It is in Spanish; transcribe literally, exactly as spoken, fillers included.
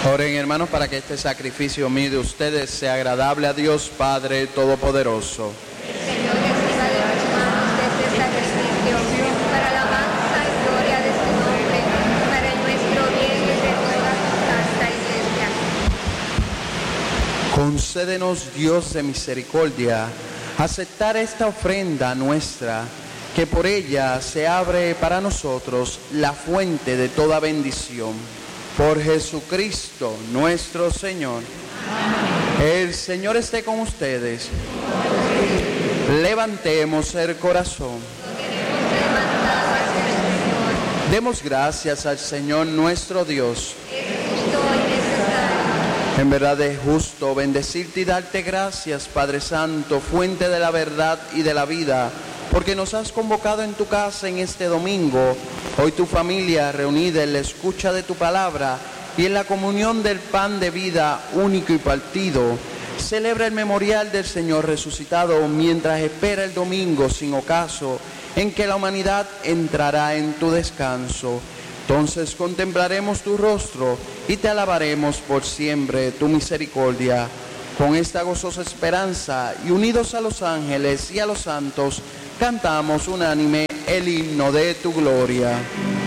Oren, hermanos, para que este sacrificio mío de ustedes sea agradable a Dios Padre Todopoderoso. Señor, reciba de tus manos este sacrificio para la alabanza y gloria de su nombre, para el nuestro bien y de toda su santa iglesia. Concédenos, Dios de misericordia, aceptar esta ofrenda nuestra, que por ella se abre para nosotros la fuente de toda bendición. Por Jesucristo nuestro Señor. Amén. El Señor esté con ustedes. Levantemos el corazón. Demos gracias al Señor nuestro Dios. En verdad es justo bendecirte y darte gracias, Padre Santo, fuente de la verdad y de la vida, porque nos has convocado en tu casa en este domingo. Hoy tu familia reunida en la escucha de tu palabra y en la comunión del pan de vida único y partido, celebra el memorial del Señor resucitado mientras espera el domingo sin ocaso en que la humanidad entrará en tu descanso. Entonces contemplaremos tu rostro y te alabaremos por siempre tu misericordia. Con esta gozosa esperanza y unidos a los ángeles y a los santos, cantamos unánime el himno de tu gloria.